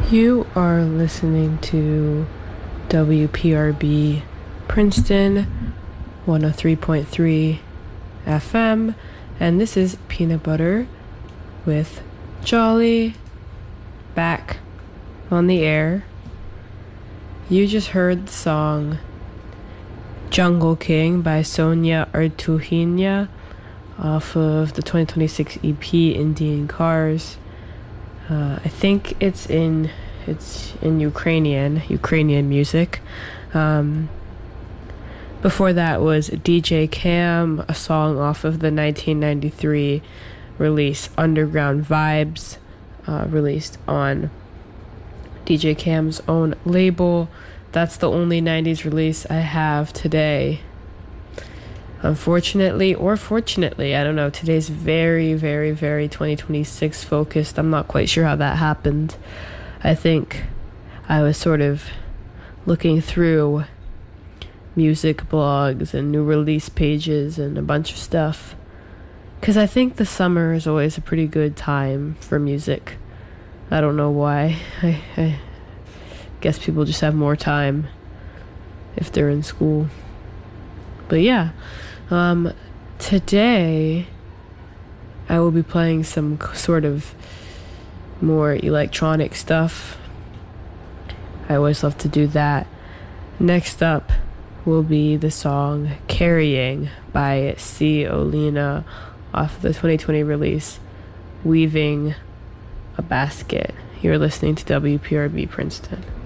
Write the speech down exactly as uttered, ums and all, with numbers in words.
You are listening to W P R B Princeton one oh three point three F M, and this is Peanut Butter with Jolly back on the air. You just heard the song Jungle King by Sonia Artuhina off of the twenty twenty-six E P Indian Cars. Uh, I think it's in it's in Ukrainian Ukrainian music. Um, before that was D J Cam, a song off of the nineteen ninety-three release Underground Vibes, uh, released on D J Cam's own label. That's the only nineties release I have today. Unfortunately, or fortunately, I don't know. Today's very, very, very twenty twenty-six focused. I'm not quite sure how that happened. I think I was sort of looking through music blogs and new release pages and a bunch of stuff. Because I think the summer is always a pretty good time for music. I don't know why. I, I guess people just have more time if they're in school. But yeah, um, today I will be playing some sort of more electronic stuff. I always love to do that. Next up will be the song Carrying by C. Olina off the twenty twenty release Weaving a Basket. You're listening to W P R B Princeton.